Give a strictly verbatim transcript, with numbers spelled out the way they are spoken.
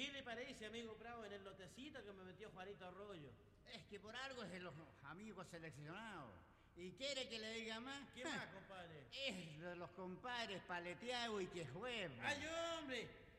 ¿Qué le parece, amigo Bravo, en el lotecito que me metió Juanito Arroyo? Es que por algo es de los amigos seleccionados. ¿Y quiere que le diga más? ¿Qué más, compadre? Es de los compadres paleteados y que juegan. ¡Ay, hombre!